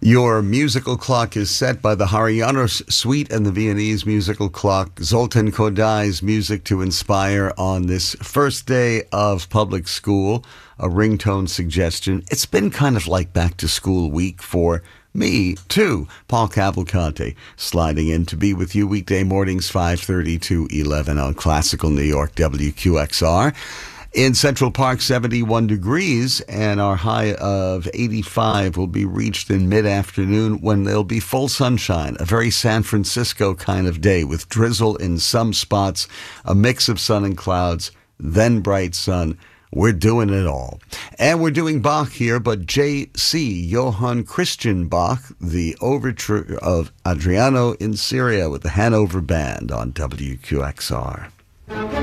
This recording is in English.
Your musical clock is set by the Harianos Suite and the Viennese musical clock. Zoltan Kodai's music to inspire on this first day of public school. A ringtone suggestion. It's been kind of like back to school week for me, too. Paul Cavalcante sliding in to be with you weekday mornings 5:30 to 11 on Classical New York WQXR. In Central Park, 71 degrees, and our high of 85 will be reached in mid-afternoon when there'll be full sunshine, a very San Francisco kind of day with drizzle in some spots, a mix of sun and clouds, then bright sun. We're doing it all. And we're doing Bach here, but J.C. Johann Christian Bach, the overture of Adriano in Syria with the Hanover Band on WQXR.